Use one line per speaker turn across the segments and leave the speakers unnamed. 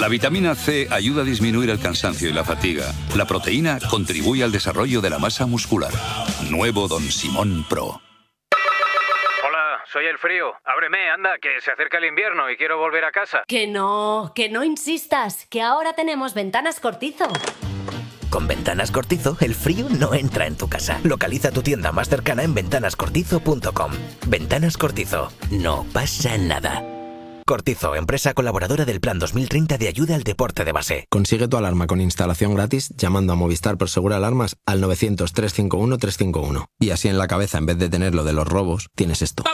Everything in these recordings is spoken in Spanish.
La vitamina C ayuda a disminuir el cansancio y la fatiga. La proteína contribuye al desarrollo de la masa muscular. Nuevo Don Simón Pro.
Hola, soy el frío. Ábreme, anda, que se acerca el invierno y quiero volver a casa.
Que no insistas, que ahora tenemos Ventanas Cortizo.
Con Ventanas Cortizo, el frío no entra en tu casa. Localiza tu tienda más cercana en ventanascortizo.com. Ventanas Cortizo. No pasa nada. Cortizo, empresa colaboradora del Plan 2030 de ayuda al deporte de base.
Consigue tu alarma con instalación gratis llamando a Movistar Prosegur Alarmas al 900-351-351. Y así en la cabeza, en vez de tener lo de los robos, tienes esto.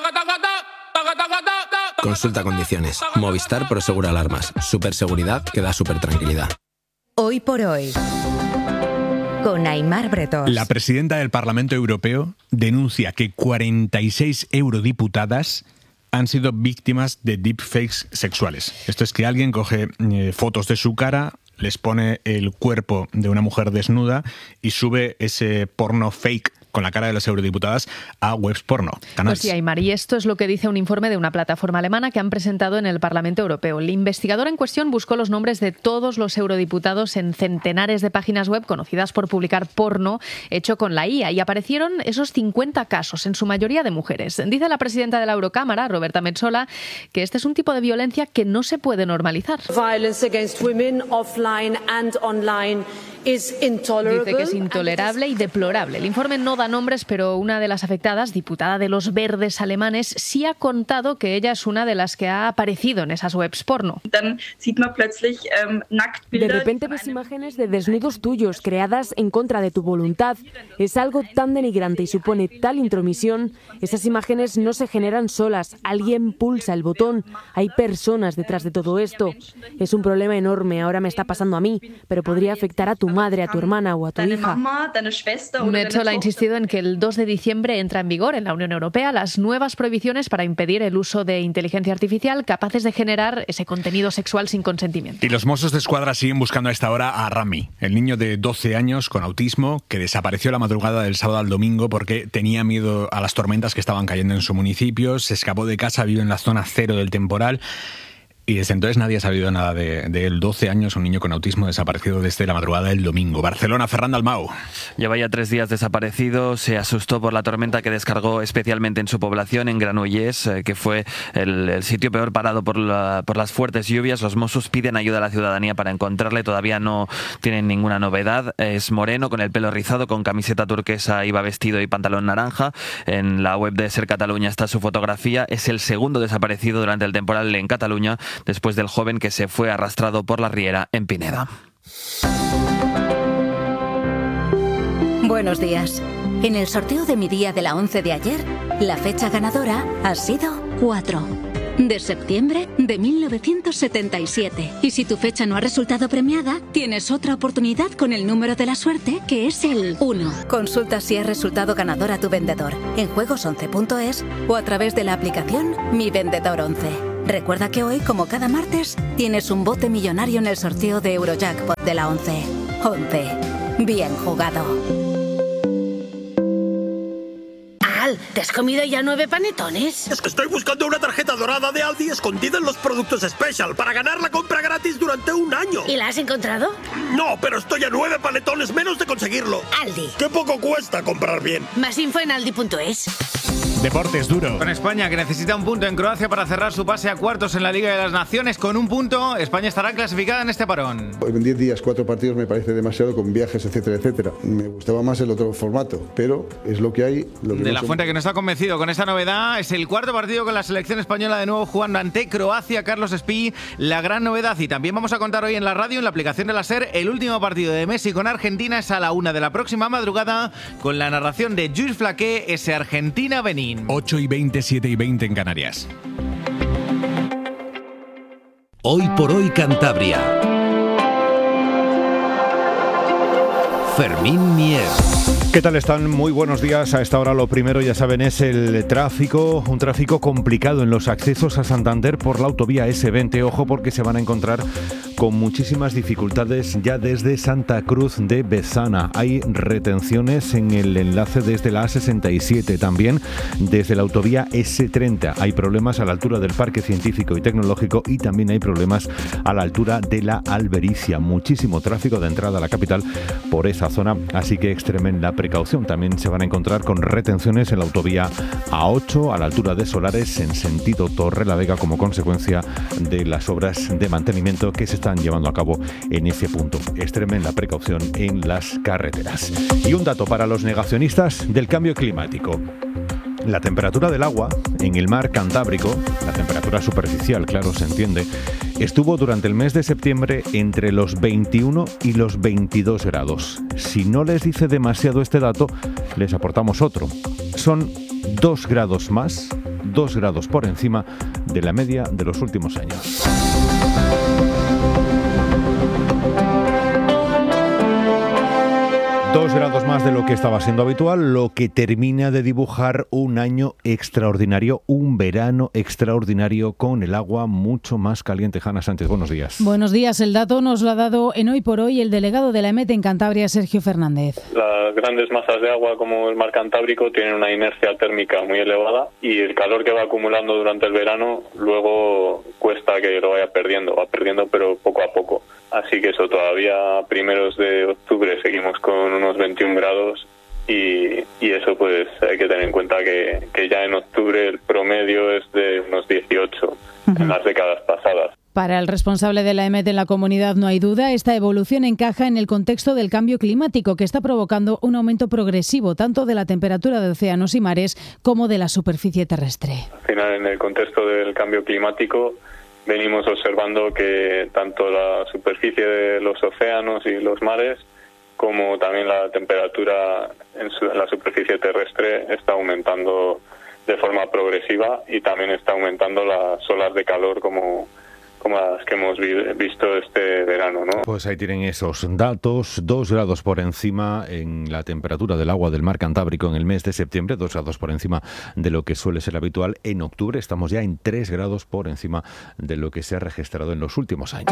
Consulta condiciones. Movistar Prosegur Alarmas. Superseguridad que da supertranquilidad.
Hoy por hoy, con Aimar Bretos.
La presidenta del Parlamento Europeo denuncia que 46 eurodiputadas han sido víctimas de deepfakes sexuales. Esto es que alguien coge fotos de su cara, les pone el cuerpo de una mujer desnuda y sube ese porno fake con la cara de las eurodiputadas a webs porno.
Pues sí, Aimar, y esto es lo que dice un informe de una plataforma alemana que han presentado en el Parlamento Europeo. El investigador en cuestión buscó los nombres de todos los eurodiputados en centenares de páginas web conocidas por publicar porno hecho con la IA y aparecieron esos 50 casos, en su mayoría de mujeres. Dice la presidenta de la Eurocámara, Roberta Metsola, que este es un tipo de violencia que no se puede normalizar.
Violence against women offline and online is intolerable.
Dice que es intolerable y deplorable. El informe no da nombres, pero una de las afectadas, diputada de los Verdes alemanes, sí ha contado que ella es una de las que ha aparecido en esas webs porno.
De repente ves imágenes de desnudos tuyos creadas en contra de tu voluntad. Es algo tan denigrante y supone tal intromisión. Esas imágenes no se generan solas. Alguien pulsa el botón. Hay personas detrás de todo esto. Es un problema enorme. Ahora me está pasando a mí, pero podría afectar a tu madre, a tu hermana o a tu hija.
Metsola ha insistido en que el 2 de diciembre entra en vigor en la Unión Europea las nuevas prohibiciones para impedir el uso de inteligencia artificial capaces de generar ese contenido sexual sin consentimiento.
Y los Mossos de Escuadra siguen buscando a esta hora a Rami, el niño de 12 años con autismo que desapareció la madrugada del sábado al domingo porque tenía miedo a las tormentas que estaban cayendo en su municipio, se escapó de casa, vive en la zona cero del temporal. Y desde entonces nadie ha sabido nada de él. 12 años, un niño con autismo desaparecido desde la madrugada del domingo. Barcelona, Ferran Dalmau.
Lleva ya 3 días desaparecido. Se asustó por la tormenta que descargó especialmente en su población, en Granollers, que fue el sitio peor parado por las fuertes lluvias. Los Mossos piden ayuda a la ciudadanía para encontrarle. Todavía no tienen ninguna novedad. Es moreno, con el pelo rizado, con camiseta turquesa, iba vestido y pantalón naranja. En la web de Ser Cataluña está su fotografía. Es el segundo desaparecido durante el temporal en Cataluña, después del joven que se fue arrastrado por la riera en Pineda.
Buenos días. En el sorteo de mi día de la 11 de ayer, la fecha ganadora ha sido 4 de septiembre de 1977. Y si tu fecha no ha resultado premiada, tienes otra oportunidad con el número de la suerte, que es el 1. Consulta si has resultado ganador a tu vendedor en juegos11.es o a través de la aplicación Mi Vendedor 11. Recuerda que hoy, como cada martes, tienes un bote millonario en el sorteo de Eurojackpot de la 11. 11. Bien jugado.
Al, ¿te has comido ya 9 panetones?
Es que estoy buscando una tarjeta dorada de Aldi escondida en los productos Special para ganar la compra gratis durante un año.
¿Y la has encontrado?
No, pero estoy a 9 panetones menos de conseguirlo.
Aldi.
¡Qué poco cuesta comprar bien!
Más info en aldi.es.
Deportes duro.
Con España, que necesita un punto en Croacia para cerrar su pase a cuartos en la Liga de las Naciones. Con un punto, España estará clasificada en este parón.
En 10 días, 4 partidos me parece demasiado, con viajes, etcétera, etcétera. Me gustaba más el otro formato, pero es lo que hay.
De la Fuente, que no está convencido con esta novedad, es el cuarto partido con la selección española de nuevo jugando ante Croacia. Carlos Espí, la gran novedad. Y también vamos a contar hoy en la radio, en la aplicación de la SER, el último partido de Messi con Argentina. Es a la 1 de la próxima madrugada, con la narración de Lluís Flaqué, ese Argentina-Benín.
8:20, 7:20 en Canarias.
Hoy por hoy Cantabria. Fermín Mier.
¿Qué tal están? Muy buenos días. A esta hora lo primero, ya saben, es el tráfico. Un tráfico complicado en los accesos a Santander por la autovía S20. Ojo, porque se van a encontrar con muchísimas dificultades ya desde Santa Cruz de Bezana. Hay retenciones en el enlace desde la A67, también desde la autovía S30. Hay problemas a la altura del Parque Científico y Tecnológico y también hay problemas a la altura de la Albericia. Muchísimo tráfico de entrada a la capital por esa zona, así que extremen la precaución. También se van a encontrar con retenciones en la autovía A8 a la altura de Solares en sentido Torrelavega como consecuencia de las obras de mantenimiento que se están llevando a cabo en ese punto. Extremen la precaución en las carreteras. Y un dato para los negacionistas del cambio climático. La temperatura del agua en el mar Cantábrico, la temperatura superficial, claro, se entiende, estuvo durante el mes de septiembre entre los 21 y los 22 grados. Si no les dice demasiado este dato, les aportamos otro. Son 2 grados más, 2 grados por encima de la media de los últimos años. Dos grados más de lo que estaba siendo habitual, lo que termina de dibujar un año extraordinario, un verano extraordinario con el agua mucho más caliente. Hanna Sánchez, buenos días.
Buenos días. El dato nos lo ha dado en Hoy por Hoy el delegado de la EMET en Cantabria, Sergio Fernández.
Las grandes masas de agua como el mar Cantábrico tienen una inercia térmica muy elevada y el calor que va acumulando durante el verano luego cuesta que lo vaya perdiendo, va perdiendo pero poco a poco. Así que eso, todavía a primeros de octubre seguimos con unos 21 grados y eso pues hay que tener en cuenta que ya en octubre el promedio es de unos 18 en las décadas pasadas.
Para el responsable de la EMET en la comunidad no hay duda, esta evolución encaja en el contexto del cambio climático que está provocando un aumento progresivo tanto de la temperatura de océanos y mares como de la superficie terrestre.
Al final, en el contexto del cambio climático, venimos observando que tanto la superficie de los océanos y los mares como también la temperatura en la superficie terrestre está aumentando de forma progresiva y también está aumentando las olas de calor como las que hemos visto este verano, ¿no?
Pues ahí tienen esos datos, 2 grados por encima en la temperatura del agua del mar Cantábrico en el mes de septiembre, 2 grados por encima de lo que suele ser habitual. En octubre estamos ya en 3 grados por encima de lo que se ha registrado en los últimos años.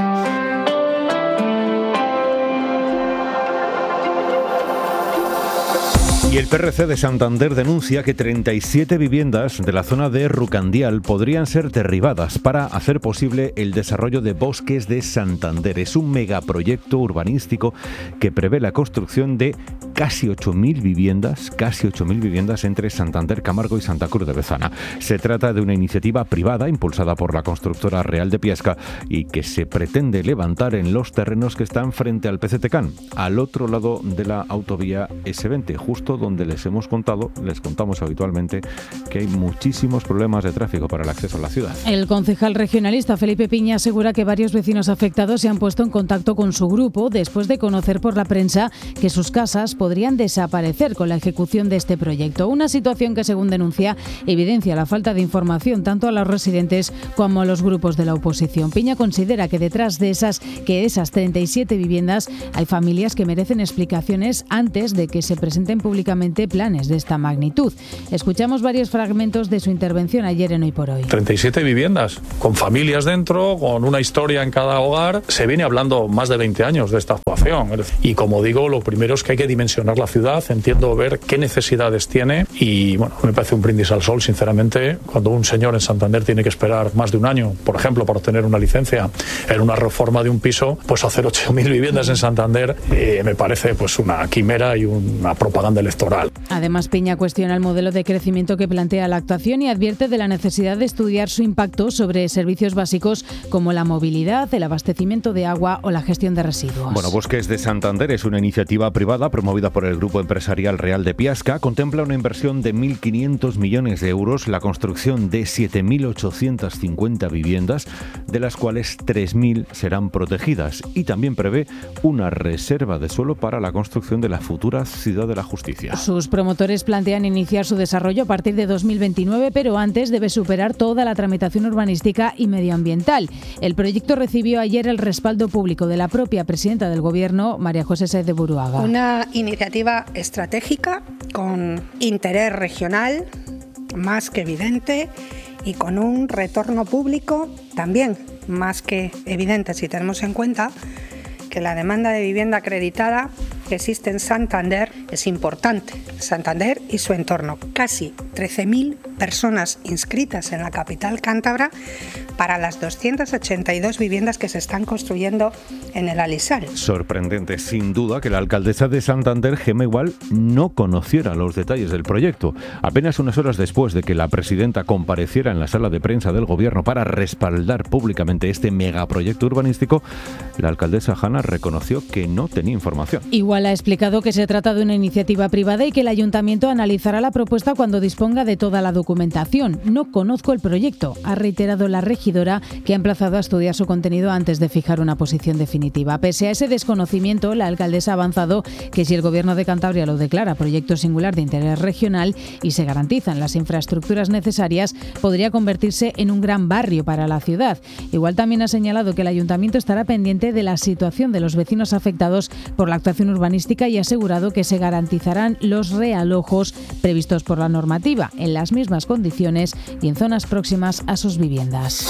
Y el PRC de Santander denuncia que 37 viviendas de la zona de Rucandial podrían ser derribadas para hacer posible el desarrollo de Bosques de Santander. Es un megaproyecto urbanístico que prevé la construcción de casi 8.000 viviendas entre Santander, Camargo y Santa Cruz de Bezana. Se trata de una iniciativa privada impulsada por la constructora Real de Piasca y que se pretende levantar en los terrenos que están frente al PCTCAN, al otro lado de la autovía S20, justo donde les contamos habitualmente que hay muchísimos problemas de tráfico para el acceso a la ciudad.
El concejal regionalista Felipe Piña asegura que varios vecinos afectados se han puesto en contacto con su grupo después de conocer por la prensa que sus casas podrían desaparecer con la ejecución de este proyecto. Una situación que, según denuncia, evidencia la falta de información tanto a los residentes como a los grupos de la oposición. Piña considera que detrás de esas 37 viviendas hay familias que merecen explicaciones antes de que se presenten públicamente planes de esta magnitud. Escuchamos varios fragmentos de su intervención ayer en Hoy por Hoy.
37 viviendas, con familias dentro, con una historia en cada hogar. Se viene hablando más de 20 años de esta actuación. Y como digo, lo primero es que hay que dimensionar la ciudad, entiendo ver qué necesidades tiene y, bueno, me parece un brindis al sol, sinceramente, cuando un señor en Santander tiene que esperar más de un año, por ejemplo, para obtener una licencia en una reforma de un piso, pues hacer 8.000 viviendas en Santander me parece pues una quimera y una propaganda electoral.
Además, Piña cuestiona el modelo de crecimiento que plantea la actuación y advierte de la necesidad de estudiar su impacto sobre servicios básicos como la movilidad, el abastecimiento de agua o la gestión de residuos.
Bueno, Bosques de Santander es una iniciativa privada promovida por el grupo empresarial Real de Piasca. Contempla una inversión de 1.500 millones de euros, la construcción de 7.850 viviendas, de las cuales 3.000 serán protegidas, y también prevé una reserva de suelo para la construcción de la futura Ciudad de la Justicia.
Sus promotores plantean iniciar su desarrollo a partir de 2029, pero antes debe superar toda la tramitación urbanística y medioambiental. El proyecto recibió ayer el respaldo público de la propia presidenta del Gobierno, María José Sáez de Buruaga.
Una iniciativa estratégica con interés regional más que evidente y con un retorno público también más que evidente si tenemos en cuenta que la demanda de vivienda acreditada que existe en Santander es importante. Santander y su entorno. Casi 13.000 personas inscritas en la capital cántabra para las 282 viviendas que se están construyendo en el Alisal.
Sorprendente, sin duda, que la alcaldesa de Santander, Gemma Igual, no conociera los detalles del proyecto. Apenas unas horas después de que la presidenta compareciera en la sala de prensa del gobierno para respaldar públicamente este megaproyecto urbanístico, la alcaldesa Hanna reconoció que no tenía información.
Igual ha explicado que se trata de una iniciativa privada y que el ayuntamiento analizará la propuesta cuando disponga de toda la documentación. No conozco el proyecto, ha reiterado la regidora, que ha emplazado a estudiar su contenido antes de fijar una posición definitiva. Pese a ese desconocimiento, la alcaldesa ha avanzado que si el Gobierno de Cantabria lo declara proyecto singular de interés regional y se garantizan las infraestructuras necesarias, podría convertirse en un gran barrio para la ciudad. Igual también ha señalado que el ayuntamiento estará pendiente de la situación de los vecinos afectados por la actuación urbanística y ha asegurado que se garantizarán los realojos previstos por la normativa en las mismas condiciones y en zonas próximas a sus viviendas.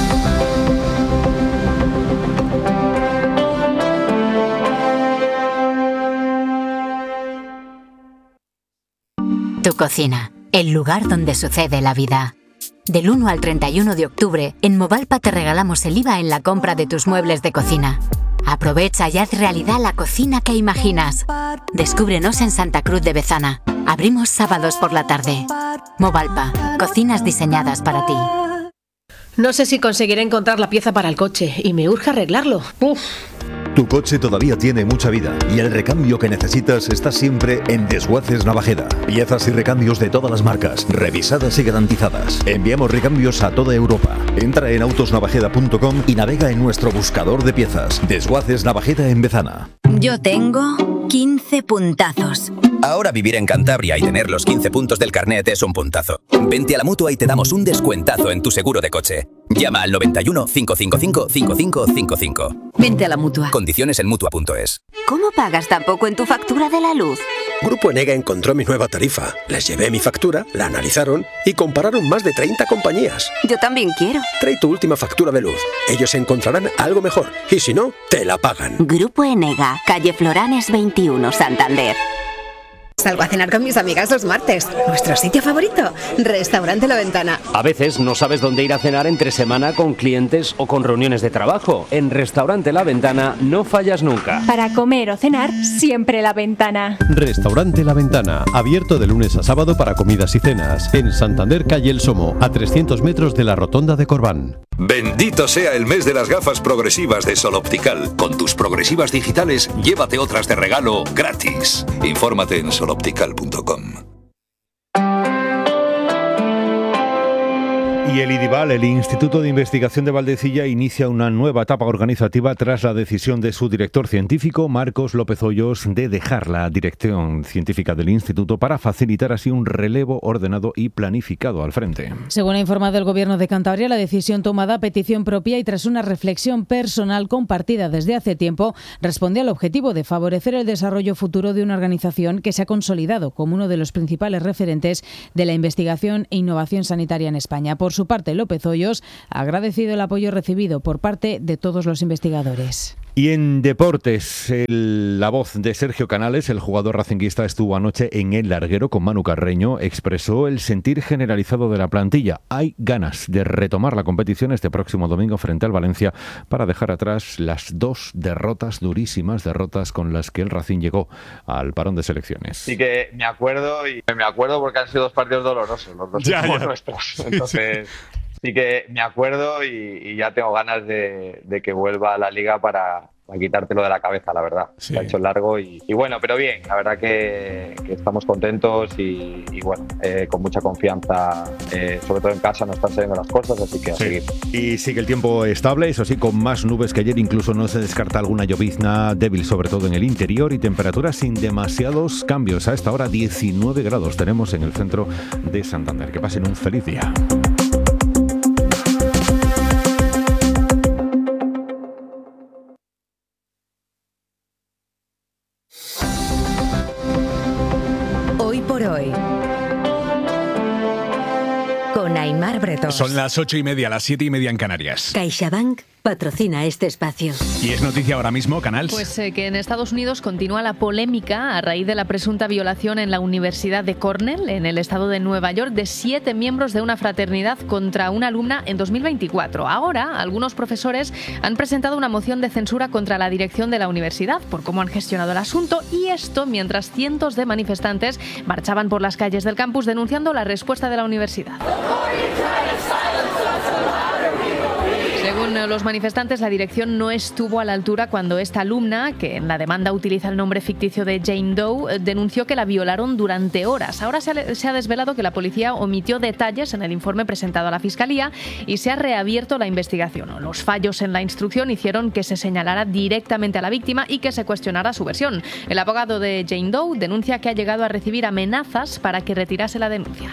Tu cocina, el lugar donde sucede la vida. Del 1 al 31 de octubre, en Movalpa te regalamos el IVA en la compra de tus muebles de cocina. Aprovecha y haz realidad la cocina que imaginas. Descúbrenos en Santa Cruz de Bezana. Abrimos sábados por la tarde. Movalpa, cocinas diseñadas para ti.
No sé si conseguiré encontrar la pieza para el coche y me urge arreglarlo. Uf.
Tu coche todavía tiene mucha vida y el recambio que necesitas está siempre en Desguaces Navajeda. Piezas y recambios de todas las marcas, revisadas y garantizadas. Enviamos recambios a toda Europa. Entra en autosnavajeda.com y navega en nuestro buscador de piezas. Desguaces Navajeda en Bezana.
Yo tengo 15 puntazos.
Ahora vivir en Cantabria y tener los 15 puntos del carnet es un puntazo. Vente a la Mutua y te damos un descuentazo en tu seguro de coche. Llama al 91 555 5555.
Vente a la Mutua.
Condiciones en Mutua.es.
¿Cómo pagas tan poco en tu factura de la luz?
Grupo Enega encontró mi nueva tarifa. Les llevé mi factura, la analizaron y compararon más de 30 compañías.
Yo también quiero.
Trae tu última factura de luz. Ellos encontrarán algo mejor y si no, te la pagan.
Grupo Enega, calle Floranes 21, Santander. Salgo a cenar con mis amigas los martes. Nuestro sitio favorito, Restaurante La Ventana.
A veces no sabes dónde ir a cenar entre semana con clientes o con reuniones de trabajo. En Restaurante La Ventana no fallas nunca.
Para comer o cenar, siempre La Ventana.
Restaurante La Ventana, abierto de lunes a sábado para comidas y cenas. En Santander, calle El Somo, a 300 metros de la Rotonda de Corbán.
Bendito sea el mes de las gafas progresivas de Sol Optical. Con tus progresivas digitales, llévate otras de regalo gratis. Infórmate en soloptical.com.
Y el IDIVAL, el Instituto de Investigación de Valdecilla, inicia una nueva etapa organizativa tras la decisión de su director científico, Marcos López Hoyos, de dejar la dirección científica del instituto para facilitar así un relevo ordenado y planificado al frente.
Según ha informado el Gobierno de Cantabria, la decisión tomada a petición propia y tras una reflexión personal compartida desde hace tiempo, responde al objetivo de favorecer el desarrollo futuro de una organización que se ha consolidado como uno de los principales referentes de la investigación e innovación sanitaria en España. Por su parte, López Hoyos ha agradecido el apoyo recibido por parte de todos los investigadores.
Y en deportes, la voz de Sergio Canales, el jugador racinguista, estuvo anoche en El Larguero con Manu Carreño, expresó el sentir generalizado de la plantilla. Hay ganas de retomar la competición este próximo domingo frente al Valencia para dejar atrás las dos durísimas derrotas con las que el Racing llegó al parón de selecciones.
Sí que me acuerdo porque han sido dos partidos dolorosos, los dos nuestros. Entonces... Sí que me acuerdo y ya tengo ganas de que vuelva a la Liga para quitártelo de la cabeza, la verdad. Sí. Se ha hecho largo y bueno, pero bien, la verdad que estamos contentos y bueno, con mucha confianza, sobre todo en casa nos están saliendo las cosas, así que a seguir.
Y sigue el tiempo estable, eso sí, con más nubes que ayer, incluso no se descarta alguna llovizna débil, sobre todo en el interior, y temperaturas sin demasiados cambios. A esta hora 19 grados tenemos en el centro de Santander. Que pasen un feliz día.
Hoy por hoy, con
Aimar Bretós.
Son las 8:30, las 7:30 en Canarias.
CaixaBank patrocina este espacio.
Y es noticia ahora mismo, Canals.
Pues que en Estados Unidos continúa la polémica a raíz de la presunta violación en la Universidad de Cornell, en el estado de Nueva York, de 7 miembros de una fraternidad contra una alumna en 2024. Ahora, algunos profesores han presentado una moción de censura contra la dirección de la universidad por cómo han gestionado el asunto, y esto mientras cientos de manifestantes marchaban por las calles del campus denunciando la respuesta de la universidad. Según los manifestantes, la dirección no estuvo a la altura cuando esta alumna, que en la demanda utiliza el nombre ficticio de Jane Doe, denunció que la violaron durante horas. Ahora se ha desvelado que la policía omitió detalles en el informe presentado a la Fiscalía y se ha reabierto la investigación. Los fallos en la instrucción hicieron que se señalara directamente a la víctima y que se cuestionara su versión. El abogado de Jane Doe denuncia que ha llegado a recibir amenazas para que retirase la denuncia.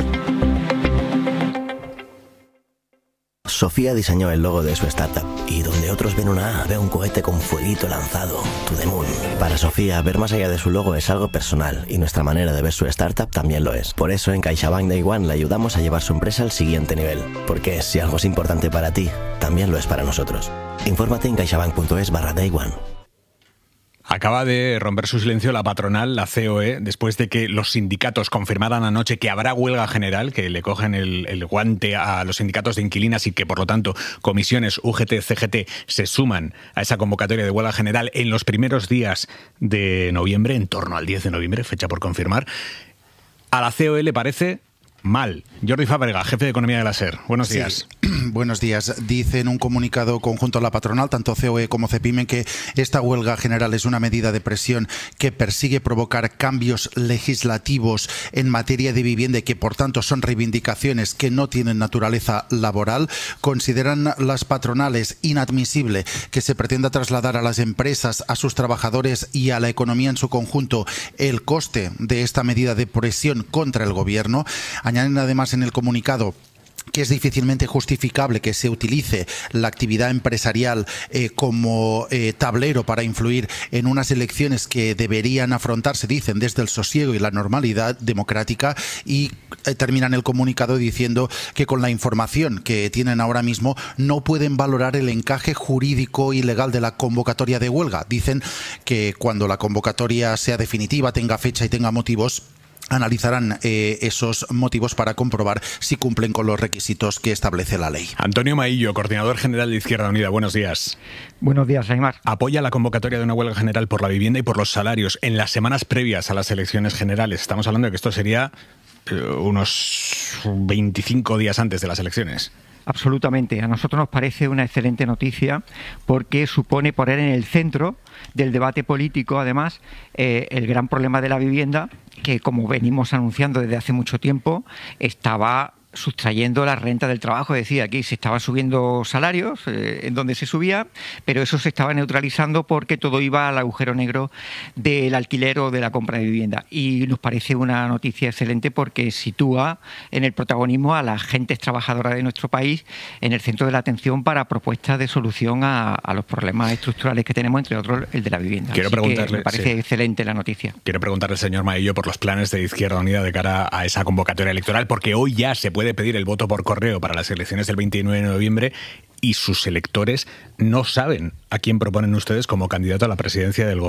Sofía diseñó el logo de su startup y donde otros ven una A, ve un cohete con fueguito lanzado, to the moon. Para Sofía, ver más allá de su logo es algo personal y nuestra manera de ver su startup también lo es. Por eso en CaixaBank Day One le ayudamos a llevar su empresa al siguiente nivel. Porque si algo es importante para ti, también lo es para nosotros. Infórmate en caixabank.es/Day One.
Acaba de romper su silencio la patronal, la COE, después de que los sindicatos confirmaran anoche que habrá huelga general, que le cogen el guante a los sindicatos de inquilinas y que, por lo tanto, comisiones UGT, CGT se suman a esa convocatoria de huelga general en los primeros días de noviembre, en torno al 10 de noviembre, fecha por confirmar. A la COE le parece mal. Jordi Fábrega, jefe de Economía de la SER. Buenos días.
Buenos días. Dice en un comunicado conjunto a la patronal, tanto COE como CEPIME, que esta huelga general es una medida de presión que persigue provocar cambios legislativos en materia de vivienda y que, por tanto, son reivindicaciones que no tienen naturaleza laboral. Consideran las patronales inadmisible que se pretenda trasladar a las empresas, a sus trabajadores y a la economía en su conjunto el coste de esta medida de presión contra el gobierno. Añaden además en el comunicado que es difícilmente justificable que se utilice la actividad empresarial como tablero para influir en unas elecciones que deberían afrontarse, dicen, desde el sosiego y la normalidad democrática, y terminan el comunicado diciendo que con la información que tienen ahora mismo no pueden valorar el encaje jurídico y legal de la convocatoria de huelga. Dicen que cuando la convocatoria sea definitiva, tenga fecha y tenga motivos, analizarán esos motivos para comprobar si cumplen con los requisitos que establece la ley.
Antonio Maillo, coordinador general de Izquierda Unida. Buenos días.
Buenos días, Aimar.
Apoya la convocatoria de una huelga general por la vivienda y por los salarios en las semanas previas a las elecciones generales. Estamos hablando de que esto sería unos 25 días antes de las elecciones.
Absolutamente. A nosotros nos parece una excelente noticia porque supone poner en el centro del debate político, además, el gran problema de la vivienda, que, como venimos anunciando desde hace mucho tiempo, estaba sustrayendo la renta del trabajo. Es decir, aquí se estaban subiendo salarios, en donde se subía, pero eso se estaba neutralizando porque todo iba al agujero negro del alquiler o de la compra de vivienda. Y nos parece una noticia excelente porque sitúa en el protagonismo a las gentes trabajadoras de nuestro país en el centro de la atención para propuestas de solución a los problemas estructurales que tenemos, entre otros el de la vivienda.
Quiero preguntarle,
me parece excelente la noticia.
Quiero preguntarle al señor Maillo por los planes de Izquierda Unida de cara a esa convocatoria electoral, porque hoy ya se puede pedir el voto por correo para las elecciones del 29 de noviembre y sus electores no saben a quién proponen ustedes como candidato a la presidencia del gobierno.